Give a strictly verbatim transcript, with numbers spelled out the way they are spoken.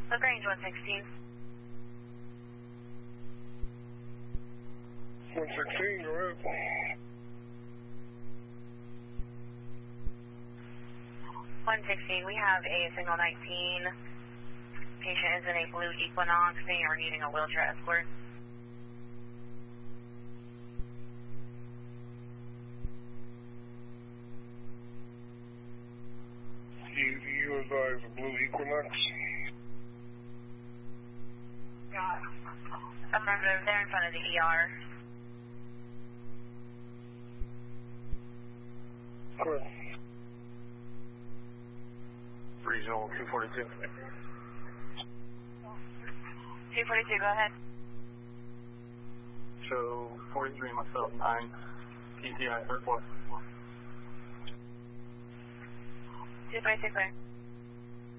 Lagrange one sixteen. one sixteen, go ahead. one sixteen, we have a single nineteen. Patient is in a blue Equinox. They are needing a wheelchair escort. You, you advise a blue Equinox? Affirmative, they're in front of the E R. Correct. Regional two forty-two. two forty-two, go ahead. Show forty-three, myself, nine. P T I, third floor. two forty-two, clear.